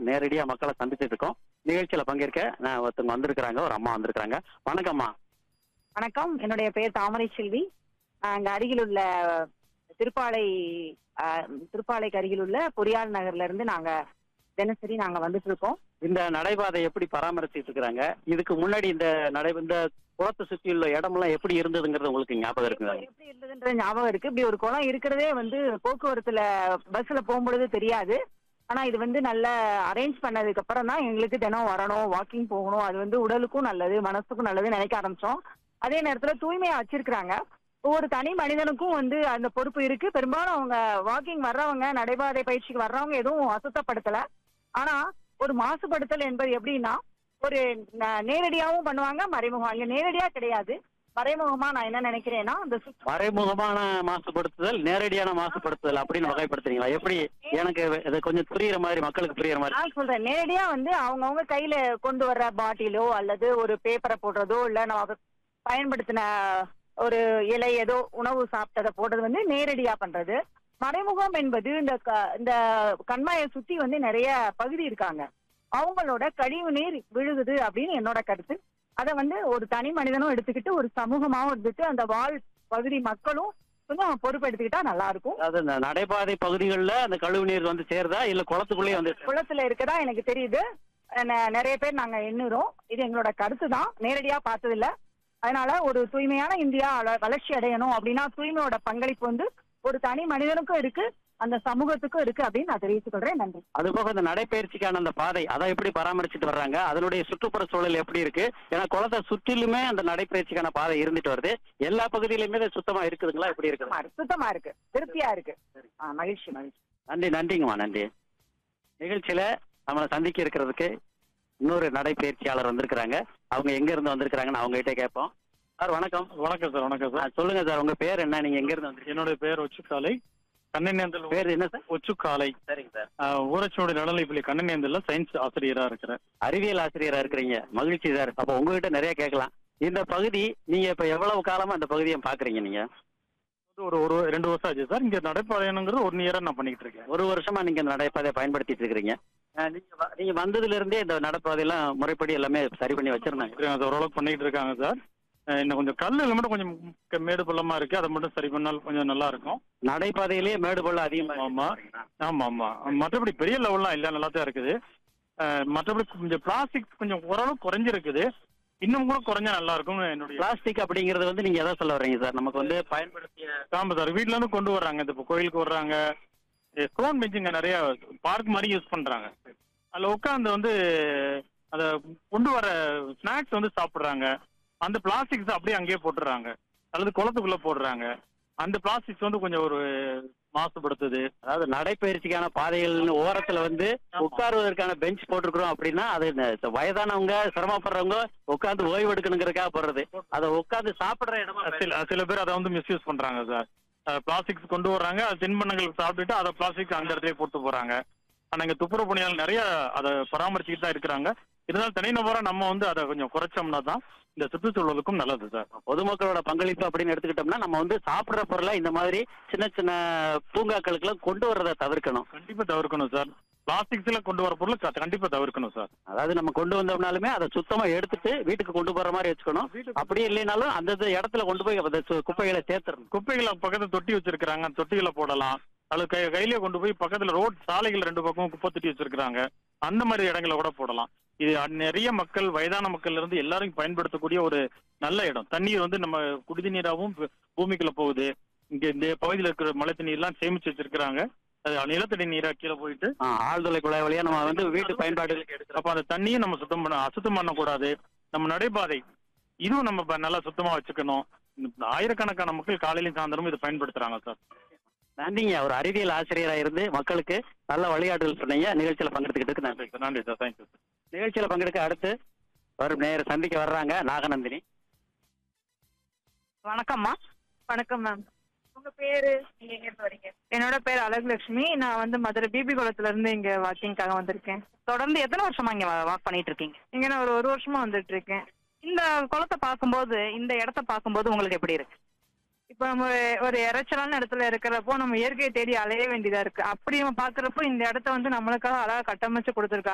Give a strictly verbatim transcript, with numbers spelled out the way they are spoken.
நேரடியா மக்களை சந்திச்சுட்டு இருக்கோம். நிகழ்ச்சியில பங்கேற்க நான் ஒருத்தவங்க வந்திருக்கிறாங்க, ஒரு அம்மா வந்திருக்கிறாங்க. வணக்கம்மா. வணக்கம். என்னுடைய பெயர் தாமரை செல்வி. அங்க அருகில் உள்ள திருப்பாலை அஹ், திருப்பாலைக்கு அருகில் உள்ள பொறியாள் நகர்ல இருந்து நாங்க தினசரி நாங்க வந்துட்டு இருக்கோம். இந்த நடைபாதை எப்படி பராமரிச்சுட்டு இருக்கிறாங்க? இதுக்கு முன்னாடி இந்த நடை இந்த குளத்தை சுற்றி உள்ள இடமெல்லாம் எப்படி இருந்ததுங்கிறது உங்களுக்கு ஞாபகம் இருக்குதா? எப்படி இருந்ததுன்ற ஞாபகம் இருக்கு. இப்படி ஒரு குளம் இருக்கிறதே வந்து போக்குவரத்துல பஸ்ல போகும்பொழுது தெரியாது. ஆனா இது வந்து நல்ல அரேஞ்ச் பண்ணதுக்கு அப்புறம் தான் எங்களுக்கு தினம் வரணும், வாக்கிங் போகணும், அது வந்து உடலுக்கும் நல்லது, மனசுக்கும் நல்லதுன்னு நினைக்க ஆரம்பிச்சோம். அதே நேரத்துல தூய்மையா வச்சிருக்கிறாங்க. ஒவ்வொரு தனி மனிதனுக்கும் வந்து அந்த பொறுப்பு இருக்கு. பெரும்பாலும் அவங்க வாக்கிங் வர்றவங்க, நடைபாதை பயிற்சிக்கு வர்றவங்க எதுவும் அசுத்தப்படுத்தல. ஆனா ஒரு மாசுபடுத்தல் என்பது எப்படின்னா, ஒரு ந- நேரடியாவும் பண்ணுவாங்க, மறைமுகம். அங்க நேரடியா கிடையாது, மறைமுகமா. நான் என்ன நினைக்கிறேன்னா, அந்த சுற்று- மறைமுகமான மாசுபடுத்துதல், நேரடியான மாசுபடுத்துதல் அப்படின்னு வகைப்படுத்துறீங்களா? எப்படி? எனக்கு இது கொஞ்சம் புரியுற மாதிரி, மக்களுக்கு புரியுற மாதிரி. நான் சொல்றேன், நேரடியா வந்து அவங்கவுங்க கையில கொண்டு வர்ற பாட்டிலோ அல்லது ஒரு பேப்பரை போடுறதோ, இல்ல நம்ம பயன்படுத்தின ஒரு இலை ஏதோ உணவு சாப்பிட்டதை போடுறது வந்து நேரடியா பண்றது. மறைமுகம் என்பது இந்த க- இந்த கண்மாயை சுத்தி வந்து நிறைய பகுதி இருக்காங்க, அவங்களோட கழிவு நீர் விழுகுது அப்படின்னு என்னோட கருத்து. அதை வந்து ஒரு தனி மனிதனும் எடுத்துக்கிட்டு, ஒரு சமூகமாவும் இருந்துட்டு, அந்த வாழ் பகுதி மக்களும் கொஞ்சம் பொறுப்பெடுத்துக்கிட்டா நல்லா இருக்கும். அதாவது இந்த நடைபாதை பகுதிகளில் அந்த கழிவு நீர் வந்து சேருதா இல்ல குளத்துக்குள்ளேயே வந்து? குளத்துல இருக்கதா எனக்கு தெரியுது. நெ- நிறைய பேர் நாங்க எண்ணுறோம். இது எங்களோட கருத்து தான், நேரடியா பார்த்தது இல்ல. அதனால ஒரு தூய்மையான இந்தியா வள- வளர்ச்சி அடையணும் அப்படின்னா தூய்மையோட பங்களிப்பு வந்து ஒரு தனி மனிதனுக்கும் இருக்கு, அந்த சமூகத்துக்கும் இருக்கு அப்படின்னு நான் தெரிவித்துக் கொள்றேன். நன்றி. அதுபோக இந்த நடைப்பயிற்சிக்கான அந்த பாதை அதை எப்படி பராமரிச்சுட்டு வர்றாங்க? அதனுடைய சுற்றுப்புற சூழல் எப்படி இருக்கு? ஏன்னா குளத்தை சுற்றிலுமே அந்த நடைப்பயிற்சிக்கான பாதை இருந்துட்டு வருது. எல்லா பகுதியிலுமே இது சுத்தமா இருக்குதுங்களா? எப்படி இருக்குது? சுத்தமா இருக்கு, சுத்தமா இருக்கு, திருப்தியா இருக்கு. ஆ, மகிழ்ச்சி மகிழ்ச்சி. நன்றி, நன்றிங்கம்மா, நன்றி. நிகழ்ச்சியில நம்மளை சந்திக்க இருக்கிறதுக்கு இன்னொரு நடைப்பயிற்சியாளர் வந்திருக்கிறாங்க. அவங்க எங்க இருந்து வந்திருக்கிறாங்கன்னு அவங்க கிட்டே கேட்போம். சார் வணக்கம். வணக்கம் சார். வணக்கம் ஆ, சார். சொல்லுங்க சார், உங்க பேர் என்ன? நீங்க எங்க இருந்து வந்திருக்கீங்க? என்னுடைய பெயர் ஒச்சுக்காலை. கண்ணனேந்தல் பேர் என்ன சார்? ஒச்சுக்காலை. சரிங்க சார். ஆஹ், ஊராட்சியோட நலநிலைப்பள்ளி கண்ணனேந்தல்ல சயின்ஸ் ஆசிரியரா இருக்கிறேன். அறிவியல் ஆசிரியரா இருக்கிறீங்க, மகிழ்ச்சி சார். அப்ப உங்ககிட்ட நிறைய கேட்கலாம். இந்த பகுதி நீங்க இப்ப எவ்வளவு காலமா இந்த பகுதியை பாக்குறீங்க? நீங்க ஒரு ஒரு ரெண்டு வருஷம் ஆச்சு சார். இங்க நடைப்பயணங்கிறது ஒரு இயரா நான் பண்ணிட்டு இருக்கேன். ஒரு வருஷமா நீங்க இந்த நடைபாதையை பயன்படுத்திட்டு இருக்கிறீங்க. அஹ் நீங்க வ- நீங்க வந்ததுல இருந்தே இந்த நடைபாதையெல்லாம் முறைப்படி எல்லாமே சரி பண்ணி வச்சிருந்தாங்க. இருக்கிறேன் சார். ஓரளவுக்கு பண்ணிட்டு இருக்காங்க சார். ஆஹ், இன்னும் கொஞ்சம் கல்லுல மட்டும் கொஞ்சம் க- மேடு பள்ளமா இருக்கு. அதை மட்டும் சரி பண்ணால் கொஞ்சம் நல்லா இருக்கும். நடைபாதையிலேயே மேடு பள்ளம் அதிகமா ஆமா. ஆமா ஆமா. மற்றபடி பெரிய லெவல்லாம் இல்ல, நல்லா தான் இருக்குது. ஆஹ், மற்றபடி கொஞ்சம் பிளாஸ்டிக் கொஞ்சம் ஓரளவுக்கு குறைஞ்சிருக்குது. இன்னும் கூட குறைஞ்சா நல்லா இருக்கும்னு என்னுடைய பிளாஸ்டிக் அப்படிங்கறது வந்து நீங்க எதை சொல்ல வர்றீங்க சார்? நமக்கு வந்து பயன்படுத்திய ஆமா சார். வீட்ல இருந்து கொண்டு வர்றாங்க. இந்த இப்போ கோயிலுக்கு வர்றாங்க. ஸ்டோன் பெஞ்சுங்க நிறைய பார்க் மாதிரி யூஸ் பண்றாங்க. அதுல உட்காந்து வந்து அதை கொண்டு வர ஸ்நாக்ஸ் வந்து சாப்பிடுறாங்க. அந்த பிளாஸ்டிக்ஸ் அப்படியே அங்கேயே போட்டுறாங்க, அல்லது குளத்துக்குள்ள போடுறாங்க. அந்த பிளாஸ்டிக்ஸ் வந்து கொஞ்சம் ஒரு மாசுபடுத்துது. அதாவது நடைப்பயிற்சிக்கான பாதைகள் ஓரத்துல வந்து உட்காருவதற்கான பெஞ்ச் போட்டிருக்கிறோம் அப்படின்னா அது இந்த வயதானவங்க, சிரமப்படுறவங்க உட்காந்து ஓய்வு எடுக்கணுங்கிறதுக்காக போடுறது. அதை உட்காந்து சாப்பிடுற இடமா சில சில பேர் அதை வந்து மிஸ்யூஸ் பண்றாங்க சார். பிளாஸ்டிக்ஸ் கொண்டு வர்றாங்க, அது தின்பண்டங்கள் சாப்பிட்டுட்டு அதை பிளாஸ்டிக் அந்த இடத்துல போட்டு போறாங்க. ஆனா இங்க துப்புரவு பணியாளர் நிறைய அதை பராமரிச்சுட்டு தான் இருக்கிறாங்க. இருந்தாலும் தனிநபரா நம்ம வந்து அதை கொஞ்சம் குறைச்சோம்னா தான் இந்த சுற்றுச்சூழலுக்கும் நல்லது சார். பொதுமக்களோட பங்களிப்பு அப்படின்னு எடுத்துக்கிட்டோம்னா நம்ம வந்து சாப்பிடுற பொருளை இந்த மாதிரி சின்ன சின்ன பூங்காக்களுக்கு எல்லாம் கொண்டு வர்றதை தவிர்க்கணும். கண்டிப்பா தவிர்க்கணும் சார். பிளாஸ்டிக்ஸ்ல கொண்டு வர பொருள் க- கண்டிப்பா தவிர்க்கணும் சார். அதாவது நம்ம கொண்டு வந்தோம்னாலுமே அதை சுத்தமா எடுத்துட்டு வீட்டுக்கு கொண்டு போற மாதிரி வச்சுக்கணும். அப்படியே இல்லைனாலும் அந்த இடத்துல கொண்டு போய் அந்த சு- குப்பைகளை சேர்த்துடணும். குப்பைகளை பக்கத்துல தொட்டி வச்சிருக்காங்க, அந்த தொட்டிகளை போடலாம். அல்லது கை கையிலேயே கொண்டு போய் பக்கத்துல ரோட் சாலைகள் ரெண்டு பக்கமும் குப்பை தொட்டி வச்சிருக்காங்க, அந்த மாதிரி இடங்களை கூட போடலாம். இது அ- நிறைய மக்கள், வயதான மக்கள்ல இருந்து எல்லாரும் பயன்படுத்தக்கூடிய ஒரு நல்ல இடம். தண்ணீர் வந்து நம்ம குடி நீராகவும் பூ- பூமிக்குள்ள போகுது. இங்க இந்த பகுதியில் இருக்கிற மழை தண்ணீர் எல்லாம் சேமிச்சு வச்சிருக்கிறாங்க. அது நிலத்தடி நீரா கீழே போயிட்டு ஆ, ஆழ்துளை குழாய் வழியா நம்ம வந்து வீட்டு பயன்பாடுகளுக்கு எடுக்கிறோம். அப்ப அந்த தண்ணியை நம்ம சுத்தம் பண்ண அசுத்தம் பண்ணக்கூடாது. நம்ம நடைபாதை இதுவும் நம்ம ப- நல்லா சுத்தமா வச்சுக்கணும். இந்த ஆயிரக்கணக்கான மக்கள் காலையிலும் சாயந்தரமும் இதை பயன்படுத்துறாங்க சார். நன்றிங்க. ஒரு அறிவியல் ஆசிரியரா இருந்து மக்களுக்கு நல்ல வழிகாட்டுதல் சொன்னீங்க. நிகழ்ச்சியில பங்கெடுத்துக்கிட்டு நன்றி. நன்றி சார். நன்றி சார். Thank you sir. நிகழ்ச்சியில பங்கெடுக்க அடுத்து வரும் நேர சந்திக்க வர்றாங்க நாகநந்தினி. வணக்கம்மா. வணக்கம் மேம். உங்க பேரு? நீங்க எங்க இருந்து வரீங்க? என்னோட பேர் அழகுலட்சுமி. நான் வந்து மதுரை பிபி குளத்துல இருந்து இங்க வாக்கிங்காக வந்திருக்கேன். தொடர்ந்து எத்தனை வருஷமா இங்க வாக் பண்ணிட்டு இருக்கீங்க? இங்க நான் ஒரு ஒரு வருஷமா வந்துட்டு இருக்கேன். இந்த குளத்தை பார்க்கும்போது, இந்த இடத்த பார்க்கும்போது உங்களுக்கு எப்படி இருக்கு? இப்ப நம்ம ஒரு இறைச்சலான இடத்துல இருக்கிறப்போ நம்ம இயற்கையை தேடி அலைய வேண்டியதா இருக்கு. அப்படி நம்ம பாக்குறப்போ இந்த இடத்த வந்து நம்மளுக்காக அழகா கட்டமைச்சு கொடுத்துருக்காங்க.